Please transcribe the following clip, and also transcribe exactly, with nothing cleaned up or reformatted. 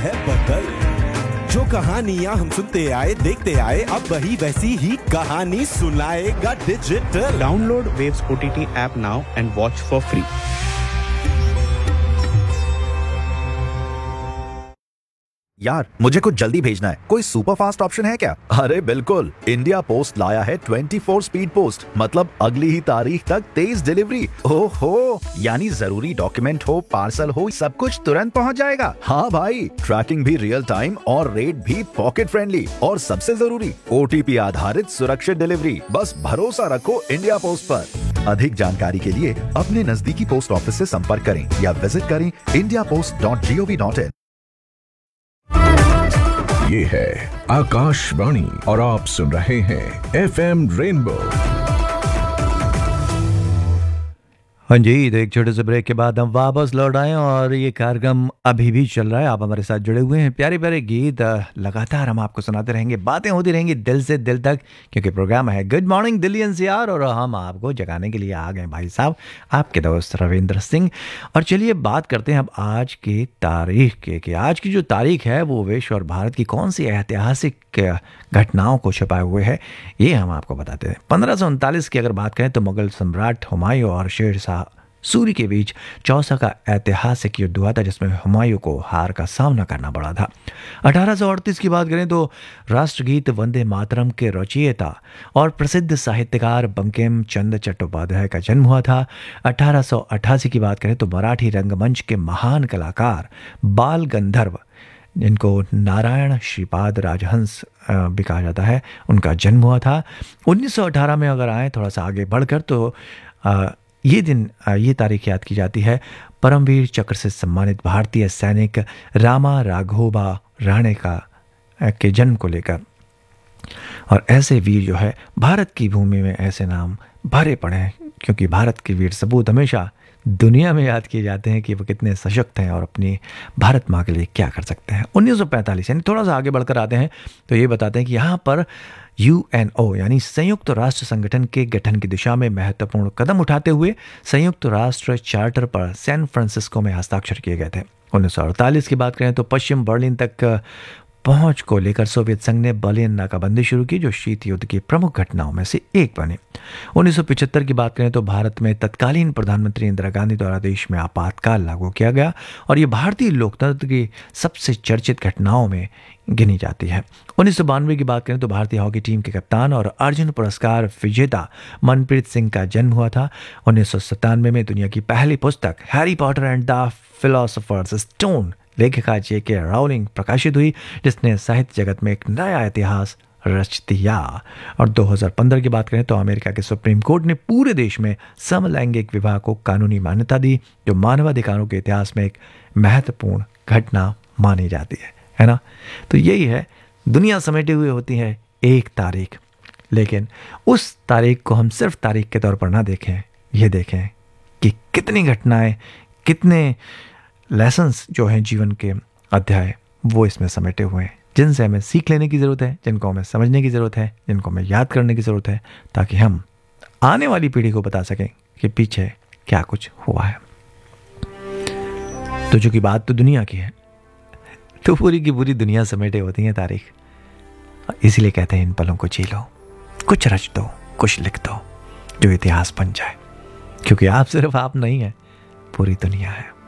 है बदल। जो कहानियां हम सुनते आए देखते आए, अब वही वैसी ही कहानी सुनाएगा digital. Download waves OTT app now and watch for free. यार मुझे कुछ जल्दी भेजना है, कोई सुपर फास्ट ऑप्शन है क्या? अरे बिल्कुल, इंडिया पोस्ट लाया है चौबीस स्पीड पोस्ट, मतलब अगली ही तारीख तक तेज डिलीवरी। ओहो, यानी जरूरी डॉक्यूमेंट हो, पार्सल हो, सब कुछ तुरंत पहुंच जाएगा। हाँ भाई, ट्रैकिंग भी रियल टाइम और रेट भी पॉकेट फ्रेंडली, और सबसे जरूरी ओटीपी आधारित सुरक्षित डिलीवरी। बस भरोसा रखो इंडिया पोस्ट पर। अधिक जानकारी के लिए अपने नजदीकी पोस्ट ऑफिस से संपर्क करें या विजिट करें India post dot G O V dot in. ये है आकाशवाणी और आप सुन रहे हैं एफ एम रेनबो। हाँ जी, तो एक छोटे से ब्रेक के बाद हम वापस लौट आए और ये कार्यक्रम अभी भी चल रहा है। आप हमारे साथ जुड़े हुए हैं। प्यारे प्यारे गीत लगातार हम आपको सुनाते रहेंगे, बातें होती रहेंगी दिल से दिल तक, क्योंकि प्रोग्राम है good morning Delhi N C R और हम आपको जगाने के लिए आ गए भाई साहब, आपके दोस्त रविंद्र सिंह। और चलिए बात करते हैं अब आज की तारीख के कि आज की जो तारीख है वो विश्व और भारत की कौन सी ऐतिहासिक घटनाओं को छुपाए हुए है, ये हम आपको बताते हैं। पंद्रह सौ उनतालीस की अगर बात करें तो मुगल सम्राट हुमायूं और शेर शाह सूरी के बीच चौसा का ऐतिहासिक युद्ध हुआ था, जिसमें हुमायूं को हार का सामना करना पड़ा था। अठारह सौ अड़तीस की बात करें तो राष्ट्रगीत वंदे मातरम के रचयिता और प्रसिद्ध साहित्यकार बंकिम चंद्र चट्टोपाध्याय का जन्म हुआ था। अठारह सौ अट्ठासी की बात करें तो मराठी रंगमंच के महान कलाकार बाल गंधर्व, जिनको नारायण श्रीपाद राजहंस भी कहा जाता है, उनका जन्म हुआ था। उन्नीस सौ अठारह में अगर आए थोड़ा सा आगे बढ़कर तो आ, ये दिन, ये तारीख याद की जाती है परमवीर चक्र से सम्मानित भारतीय सैनिक रामा राघोबा राणे का के जन्म को लेकर। और ऐसे वीर जो है भारत की भूमि में ऐसे नाम भरे पड़े हैं, क्योंकि भारत के वीर सपूत हमेशा दुनिया में याद किए जाते हैं कि वो कितने सशक्त हैं और अपनी भारत माँ के लिए क्या कर सकते हैं। उन्नीस सौ पैंतालीस यानी थोड़ा सा आगे बढ़कर आते हैं तो ये बताते हैं कि यहाँ पर यू एन ओ यानी संयुक्त राष्ट्र संगठन के गठन की दिशा में महत्वपूर्ण कदम उठाते हुए संयुक्त राष्ट्र चार्टर पर सैन फ्रांसिस्को में हस्ताक्षर किए गए थे। उन्नीस सौ अड़तालीस की बात करें तो पश्चिम बर्लिन तक पहुंच को लेकर सोवियत संघ ने बर्लिन नाकाबंदी शुरू की, जो शीत युद्ध की प्रमुख घटनाओं में से एक बनी। उन्नीस सौ पचहत्तर की बात करें तो भारत में तत्कालीन प्रधानमंत्री इंदिरा गांधी द्वारा देश में आपातकाल लागू किया गया और ये भारतीय लोकतंत्र की सबसे चर्चित घटनाओं में गिनी जाती है। उन्नीस सौ बानवे की बात करें तो भारतीय हॉकी टीम के कप्तान और अर्जुन पुरस्कार विजेता मनप्रीत सिंह का जन्म हुआ था। उन्नीस सौ सत्तानवे में दुनिया की पहली पुस्तक Harry Potter and the philosophers stone लेखिका जे के राउलिंग प्रकाशित हुई, जिसने साहित्य जगत में एक नया इतिहास रच दिया। और दो हज़ार पंद्रह की बात करें तो अमेरिका के सुप्रीम कोर्ट ने पूरे देश में समलैंगिक विवाह को कानूनी मान्यता दी, जो मानवाधिकारों के इतिहास में एक महत्वपूर्ण घटना मानी जाती है, है ना। तो यही है, दुनिया समेटे हुए होती है एक तारीख, लेकिन उस तारीख को हम सिर्फ तारीख के तौर पर ना देखें, ये देखें कि कितनी घटनाएं, कितने लेसन्स जो हैं जीवन के अध्याय वो इसमें समेटे हुए हैं, जिनसे हमें सीख लेने की ज़रूरत है, जिनको हमें समझने की ज़रूरत है, जिनको हमें याद करने की ज़रूरत है, ताकि हम आने वाली पीढ़ी को बता सकें कि पीछे क्या कुछ हुआ है। तो चूंकि बात तो दुनिया की है, तो पूरी की पूरी दुनिया समेटे होती है तारीख, इसीलिए कहते हैं इन पलों को जी लो, कुछ रच दो, कुछ लिख दो, जो इतिहास बन जाए, क्योंकि आप सिर्फ आप नहीं है, पूरी दुनिया है।